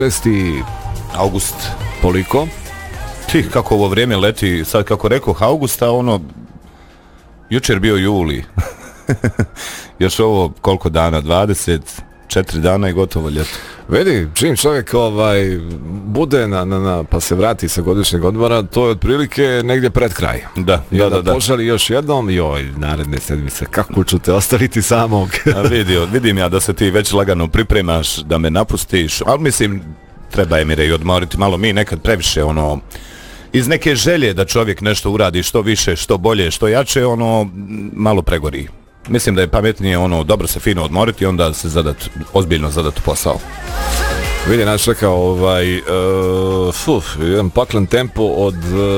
6. august, toliko. Ti, kako ovo vrijeme leti, sad kako rekao augusta, jučer bio juli. Još ovo koliko dana, 24 dana i gotovo ljeto. Vidi, čim čovjek bude pa se vrati sa godišnjeg odmora, to je otprilike negdje pred kraj. Da. Požali još jednom, naredne sedmice, kako ću te ostaviti samog? Vidim ja da se ti već lagano pripremaš, da me napustiš, ali mislim, treba je Mire i odmoriti malo, mi nekad previše iz neke želje da čovjek nešto uradi što više, što bolje, što jače, malo pregori. Mislim da je pametnije dobro se fino odmoriti i onda se ozbiljno zadati posao. Vidi, nas čeka jedan paklen tempo od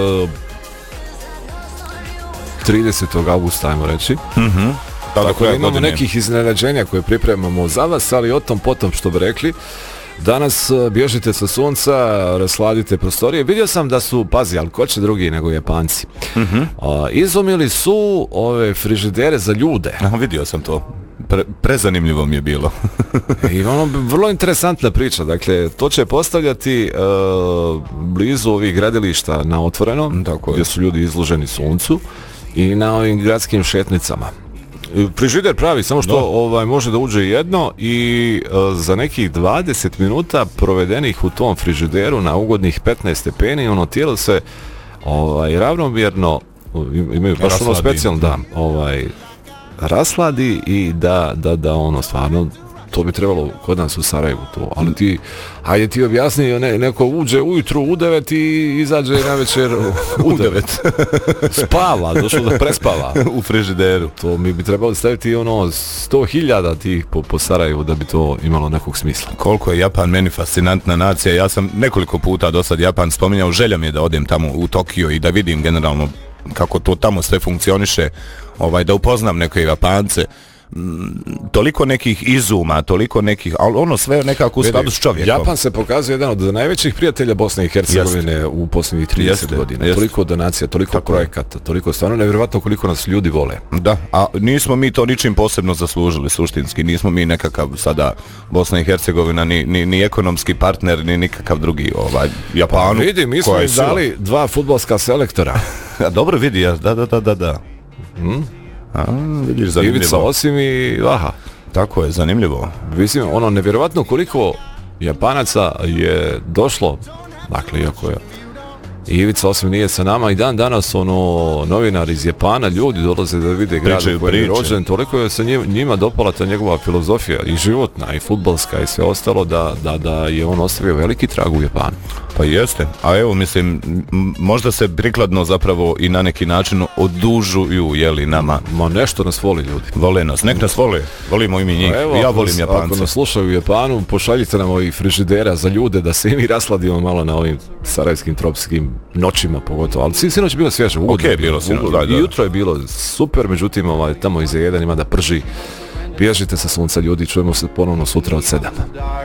30. augusta, ajmo reći. Tako da imamo nekih iznenađenja koje pripremamo za vas, ali o tom potom što bi rekli. Danas bježite sa sunca, rasladite prostorije. Vidio sam da su, pazi, ali ko će drugi nego Japanci. Izumili su ove frižidere za ljude. Vidio sam to. Prezanimljivo mi je bilo. I vrlo interesantna priča. Dakle, to će postavljati blizu ovih gradilišta na otvorenom, gdje su ljudi izloženi suncu, i na ovim gradskim šetnicama. Frižider pravi, samo što može da uđe jedno i za nekih 20 minuta provedenih u tom frižideru na ugodnih 15 stepeni, tijelo se ravnomjerno, imaju baš specijalno, rasladi i da stvarno, to bi trebalo kod nas u Sarajevu to, ali hajde ti objasni, neko uđe ujutru u 9 i izađe na večer u 9. Spava, došlo da prespava u frižideru. To mi bi trebalo staviti 100.000 tih po Sarajevu da bi to imalo nekog smisla. Koliko je Japan meni fascinantna nacija, ja sam nekoliko puta do sad Japan spominjao, želja mi je da odem tamo u Tokio i da vidim generalno kako to tamo sve funkcioniše, da upoznam neke Japance. Toliko nekih izuma, toliko nekih, ali sve nekako u skladu s čovjekom. Japan se pokazuje jedan od najvećih prijatelja Bosne i Hercegovine u posljednjih 30 godina. Toliko donacija, toliko projekata, toliko stvarno nevjerovatno koliko nas ljudi vole. Da, a nismo mi to ničim posebno zaslužili suštinski, nismo mi nekakav sada Bosna i Hercegovina, ni ekonomski partner, ni nikakav drugi Japanu. Vidi, mi smo im dali 2 fudbalska selektora. Dobro vidi, da. Vidiš, zanimljivo. Ivica Osim i Vaha. Tako je, zanimljivo. Mislim, nevjerovatno koliko Japanaca je došlo, dakle, iako je Ivica Osim nije sa nama i dan danas novinar iz Japana, ljudi dolaze da vide grad u kojem je rođen, toliko je se njima dopala ta njegova filozofija i životna i fudbalska i sve ostalo da je on ostavio veliki trag u Japanu. Pa jeste, a evo mislim, možda se prikladno zapravo i na neki način odužuju, nama. Ma nešto nas voli ljudi. Vole nas, nek nas vole, volimo i mi njih, ja volim Japance. Ako nas slušaju u Japanu, pošaljite nam ovih frižidera za ljude da se i mi rasladimo malo na ovim sarajevskim tropskim noćima pogotovo, ali sinoć je bilo svježe, ugodno je bilo sinoć, i jutro je bilo super, međutim tamo iza 1 ima da prži. Bježite sa sunca ljudi, čujemo se ponovno sutra od 7.